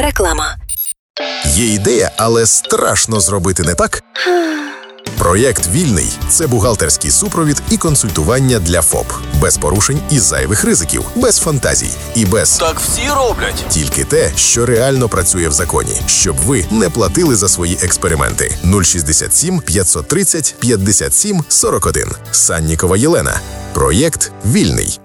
Реклама. Є ідея, але страшно зробити не так? Проєкт «Вільний» – це бухгалтерський супровід і консультування для ФОП. Без порушень і зайвих ризиків, без фантазій і без Так всі роблять. тільки те, що реально працює в законі, щоб ви не платили за свої експерименти. 067 530 57 41. Саннікова Єлена. Проєкт «Вільний».